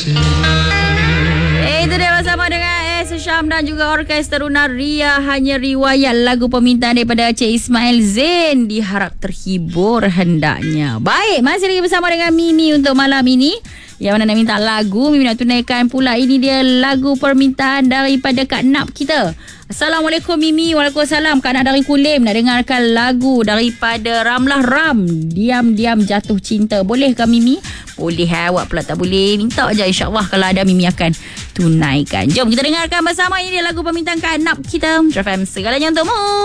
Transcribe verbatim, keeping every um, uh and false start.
Eh, itu dia bersama dengan S. Syam dan juga Orkestra Ria. Hanya riwayat lagu permintaan daripada Cik Ismail Zain. Diharap terhibur hendaknya. Baik, masih lagi bersama dengan Mimi untuk malam ini. Yang mana nak minta lagu, Mimi nak tunaikan pula. Ini dia lagu permintaan daripada Kak Nap kita. Assalamualaikum Mimi. Waalaikumsalam. Kak Nap dari Kulim nak dengarkan lagu daripada Ramlah Ram, Diam-Diam Jatuh Cinta. Boleh ke Mimi? Boleh, awak pula tak boleh. Minta je, insyaAllah kalau ada Mimi akan tunaikan. Jom kita dengarkan bersama. Ini dia lagu permintaan Kak Nap kita. Traf M, segalanya untukmu.